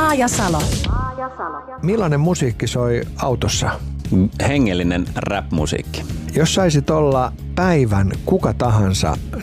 Maajasalo. Millainen musiikki soi autossa? Hengellinen rap-musiikki. Jos saisit olla päivän kuka tahansa,